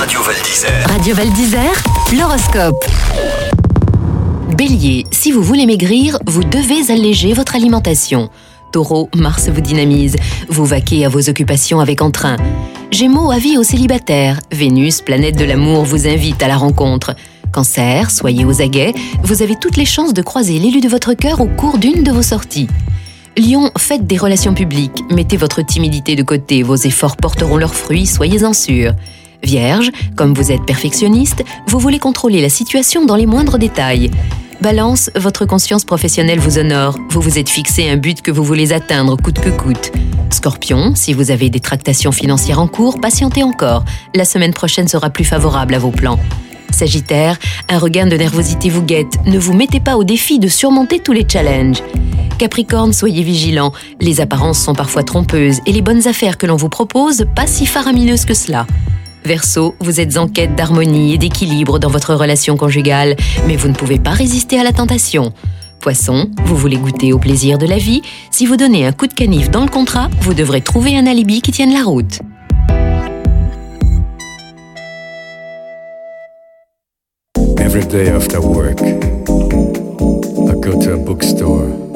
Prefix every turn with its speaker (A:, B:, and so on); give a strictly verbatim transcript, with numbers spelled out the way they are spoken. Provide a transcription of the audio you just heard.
A: Radio Val d'Isère.
B: Radio Val d'Isère, l'horoscope. Bélier, si vous voulez maigrir, vous devez alléger votre alimentation. Taureau, Mars vous dynamise. Vous vaquez à vos occupations avec entrain. Gémeaux, avis aux célibataires. Vénus, planète de l'amour, vous invite à la rencontre. Cancer, soyez aux aguets. Vous avez toutes les chances de croiser l'élu de votre cœur au cours d'une de vos sorties. Lion, faites des relations publiques. Mettez votre timidité de côté. Vos efforts porteront leurs fruits, soyez-en sûrs. Vierge, comme vous êtes perfectionniste, vous voulez contrôler la situation dans les moindres détails. Balance, votre conscience professionnelle vous honore. Vous vous êtes fixé un but que vous voulez atteindre coûte que coûte. Scorpion, si vous avez des tractations financières en cours, patientez encore. La semaine prochaine sera plus favorable à vos plans. Sagittaire, un regain de nervosité vous guette. Ne vous mettez pas au défi de surmonter tous les challenges. Capricorne, soyez vigilants. Les apparences sont parfois trompeuses et les bonnes affaires que l'on vous propose, pas si faramineuses que cela. Verseau, vous êtes en quête d'harmonie et d'équilibre dans votre relation conjugale, mais vous ne pouvez pas résister à la tentation. Poisson, vous voulez goûter au plaisir de la vie. Si vous donnez un coup de canif dans le contrat, vous devrez trouver un alibi qui tienne la route.
C: Every day after work, I go to a bookstore.